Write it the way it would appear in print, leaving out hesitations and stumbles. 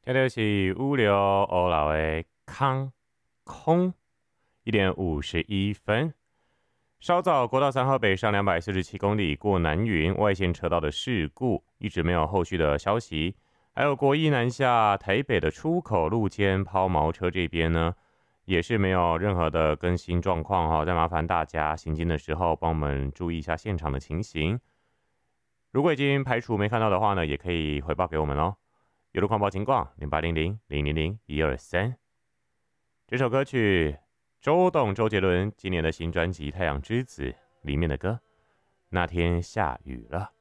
听到是五六欧老的康空1:51。稍早，国道3号北上247公里过南云外线车道的事故，一直没有后续的消息。还有国一南下台北的出口路肩抛锚车这边呢，也是没有任何的更新状况哈。再麻烦大家行进的时候，帮我们注意一下现场的情形。如果已经排除没看到的话呢，也可以回报给我们哦。有路况报情况0800-000-123。这首歌曲周杰伦今年的新专辑《太阳之子》里面的歌，那天下雨了。